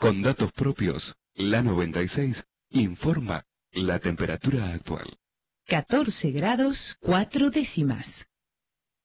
Con datos propios, la 96 informa la temperatura actual. 14 grados 4 décimas.